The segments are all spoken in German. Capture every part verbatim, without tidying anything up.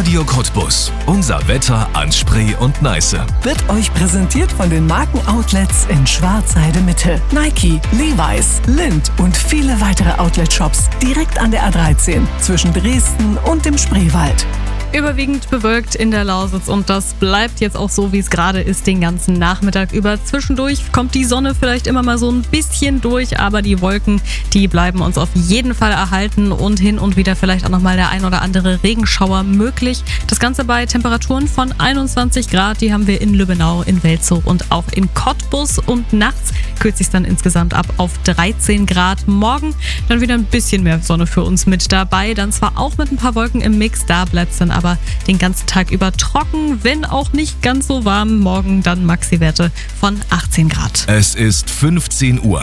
Radio Cottbus. Unser Wetter an Spree und Neiße. Wird euch präsentiert von den Markenoutlets in Schwarzheide Mitte. Nike, Levi's, Lindt und viele weitere Outlet-Shops direkt an der A dreizehn zwischen Dresden und dem Spreewald. Überwiegend bewölkt in der Lausitz und das bleibt jetzt auch so, wie es gerade ist, den ganzen Nachmittag über. Zwischendurch kommt die Sonne vielleicht immer mal so ein bisschen durch, aber die Wolken, die bleiben uns auf jeden Fall erhalten und hin und wieder vielleicht auch nochmal der ein oder andere Regenschauer möglich. Das Ganze bei Temperaturen von einundzwanzig Grad, die haben wir in Lübbenau, in Welzow und auch in Cottbus und nachts kühlt sich dann insgesamt ab auf dreizehn Grad. Morgen dann wieder ein bisschen mehr Sonne für uns mit dabei, dann zwar auch mit ein paar Wolken im Mix, da bleibt es dann aber den ganzen Tag über trocken, wenn auch nicht ganz so warm. Morgen dann Maxi-Werte von achtzehn Grad. Es ist fünfzehn Uhr.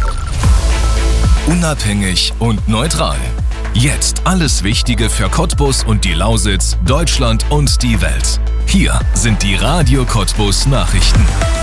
Unabhängig und neutral. Jetzt alles Wichtige für Cottbus und die Lausitz, Deutschland und die Welt. Hier sind die Radio Cottbus Nachrichten.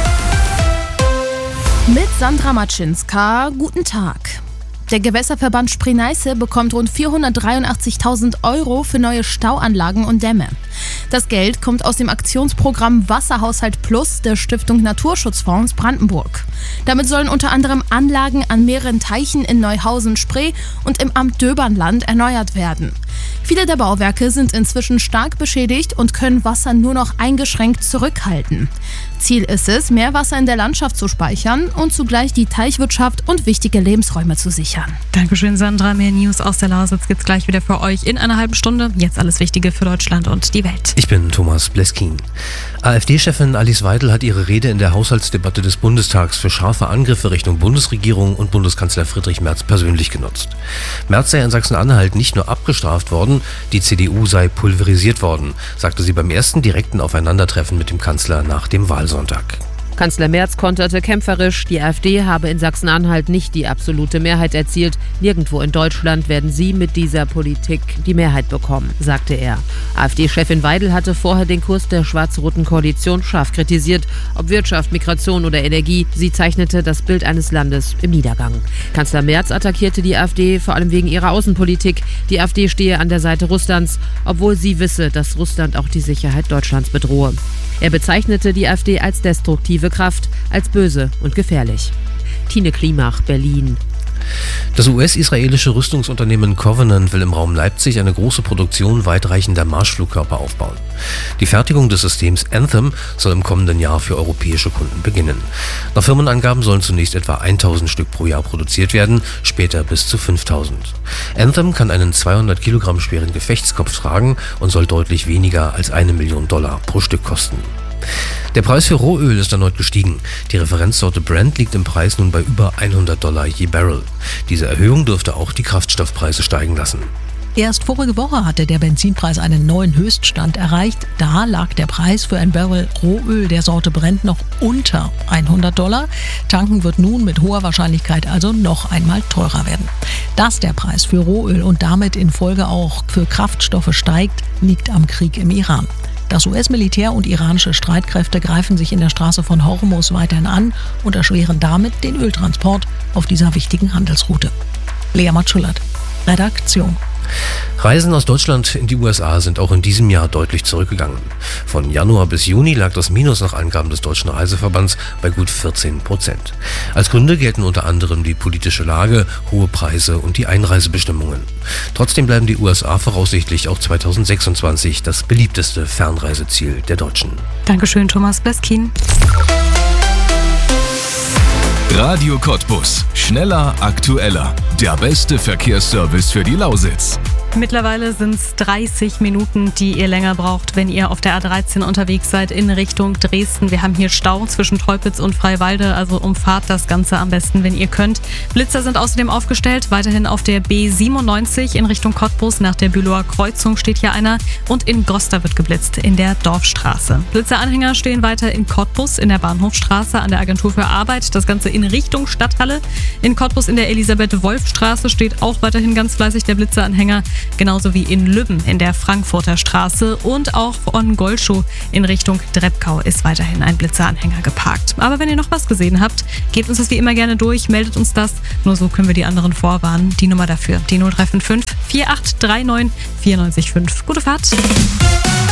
Mit Sandra Matschinska, guten Tag. Der Gewässerverband Spree-Neiße bekommt rund vierhundertdreiundachtzigtausend Euro für neue Stauanlagen und Dämme. Das Geld kommt aus dem Aktionsprogramm Wasserhaushalt Plus der Stiftung Naturschutzfonds Brandenburg. Damit sollen unter anderem Anlagen an mehreren Teichen in Neuhausen-Spree und im Amt Döbernland erneuert werden. Viele der Bauwerke sind inzwischen stark beschädigt und können Wasser nur noch eingeschränkt zurückhalten. Ziel ist es, mehr Wasser in der Landschaft zu speichern und zugleich die Teichwirtschaft und wichtige Lebensräume zu sichern. Dankeschön, Sandra. Mehr News aus der Lausitz gibt's gleich wieder für euch in einer halben Stunde. Jetzt alles Wichtige für Deutschland und die Welt. Ich bin Thomas Bleskin. AfD-Chefin Alice Weidel hat ihre Rede in der Haushaltsdebatte des Bundestags für scharfe Angriffe Richtung Bundesregierung und Bundeskanzler Friedrich Merz persönlich genutzt. Merz sei in Sachsen-Anhalt nicht nur abgestraft worden, die C D U sei pulverisiert worden, sagte sie beim ersten direkten Aufeinandertreffen mit dem Kanzler nach dem Wahlsonntag. Kanzler Merz konterte kämpferisch, die AfD habe in Sachsen-Anhalt nicht die absolute Mehrheit erzielt. Nirgendwo in Deutschland werden sie mit dieser Politik die Mehrheit bekommen, sagte er. AfD-Chefin Weidel hatte vorher den Kurs der schwarz-roten Koalition scharf kritisiert. Ob Wirtschaft, Migration oder Energie, sie zeichnete das Bild eines Landes im Niedergang. Kanzler Merz attackierte die AfD vor allem wegen ihrer Außenpolitik. Die AfD stehe an der Seite Russlands, obwohl sie wisse, dass Russland auch die Sicherheit Deutschlands bedrohe. Er bezeichnete die AfD als destruktive Kraft, als böse und gefährlich. Tine Klimach, Berlin. Das U S-israelische Rüstungsunternehmen Covenant will im Raum Leipzig eine große Produktion weitreichender Marschflugkörper aufbauen. Die Fertigung des Systems Anthem soll im kommenden Jahr für europäische Kunden beginnen. Nach Firmenangaben sollen zunächst etwa tausend Stück pro Jahr produziert werden, später bis zu fünftausend. Anthem kann einen zweihundert Kilogramm schweren Gefechtskopf tragen und soll deutlich weniger als eine Million Dollar pro Stück kosten. Der Preis für Rohöl ist erneut gestiegen. Die Referenzsorte Brent liegt im Preis nun bei über hundert Dollar je Barrel. Diese Erhöhung dürfte auch die Kraftstoffpreise steigen lassen. Erst vorige Woche hatte der Benzinpreis einen neuen Höchststand erreicht. Da lag der Preis für ein Barrel Rohöl der Sorte Brent noch unter hundert Dollar. Tanken wird nun mit hoher Wahrscheinlichkeit also noch einmal teurer werden. Dass der Preis für Rohöl und damit in Folge auch für Kraftstoffe steigt, liegt am Krieg im Iran. Das U S-Militär und iranische Streitkräfte greifen sich in der Straße von Hormuz weiterhin an und erschweren damit den Öltransport auf dieser wichtigen Handelsroute. Lea Matschulat, Redaktion. Reisen aus Deutschland in die U S A sind auch in diesem Jahr deutlich zurückgegangen. Von Januar bis Juni lag das Minus nach Angaben des Deutschen Reiseverbands bei gut vierzehn Prozent. Als Gründe gelten unter anderem die politische Lage, hohe Preise und die Einreisebestimmungen. Trotzdem bleiben die U S A voraussichtlich auch zweitausendsechsundzwanzig das beliebteste Fernreiseziel der Deutschen. Dankeschön, Thomas Bleskin. Radio Cottbus. Schneller, aktueller. Der beste Verkehrsservice für die Lausitz. Mittlerweile sind es dreißig Minuten, die ihr länger braucht, wenn ihr auf der A dreizehn unterwegs seid in Richtung Dresden. Wir haben hier Stau zwischen Teupitz und Freiwalde, also umfahrt das Ganze am besten, wenn ihr könnt. Blitzer sind außerdem aufgestellt, weiterhin auf der B siebenundneunzig in Richtung Cottbus. Nach der Bülower Kreuzung steht hier einer und in Goster wird geblitzt, in der Dorfstraße. Blitzeranhänger stehen weiter in Cottbus, in der Bahnhofstraße, an der Agentur für Arbeit, das Ganze in Richtung Stadthalle. In Cottbus in der Elisabeth-Wolf-Straße steht auch weiterhin ganz fleißig der Blitzeranhänger. Genauso wie in Lübben in der Frankfurter Straße und auch von Golschow in Richtung Dreppkau ist weiterhin ein Blitzeranhänger geparkt. Aber wenn ihr noch was gesehen habt, gebt uns das wie immer gerne durch, meldet uns das. Nur so können wir die anderen vorwarnen. Die Nummer dafür, die null drei fünf fünf vier acht drei neun vier neun fünf. Gute Fahrt!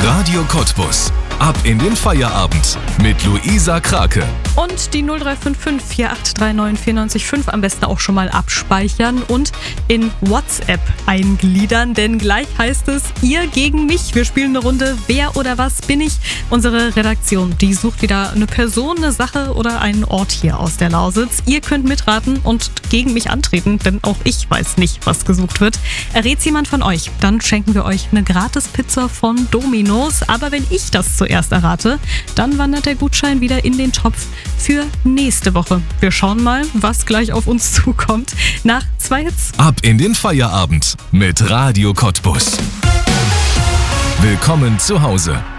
Radio Cottbus. Ab in den Feierabend mit Luisa Krake. Und die null drei fünf fünf vier acht drei neun vier neun fünf am besten auch schon mal abspeichern und in WhatsApp eingliedern, denn gleich heißt es ihr gegen mich. Wir spielen eine Runde Wer oder was bin ich? Unsere Redaktion, die sucht wieder eine Person, eine Sache oder einen Ort hier aus der Lausitz. Ihr könnt mitraten und gegen mich antreten, denn auch ich weiß nicht, was gesucht wird. Errät's jemand von euch, dann schenken wir euch eine Gratis-Pizza von Domino's. Aber wenn ich das zuerst errate, dann wandert der Gutschein wieder in den Topf für nächste Woche. Wir schauen mal, was gleich auf uns zukommt. Nach zwei Hits. Ab in den Feierabend mit Radio Cottbus. Willkommen zu Hause.